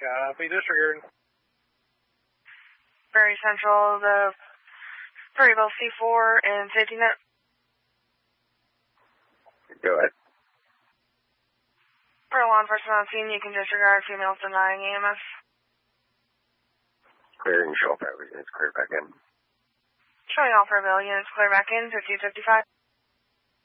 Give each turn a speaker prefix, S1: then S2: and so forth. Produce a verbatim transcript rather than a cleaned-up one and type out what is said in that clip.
S1: Copy, disregard.
S2: Prairie Central, the Prairieville C four and safety net.
S3: Go ahead.
S2: For law enforcement on scene, you can disregard females denying E M S.
S3: Clearing show up, units clear back in.
S2: Showing all Prairieville units clear back in, fifty fifty-five.